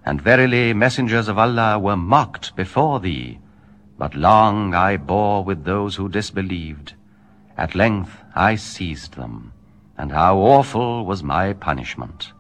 And verily messengers of Allah were mocked before thee, but long I bore with those who disbelieved. At length I seized them, and how awful was my punishment.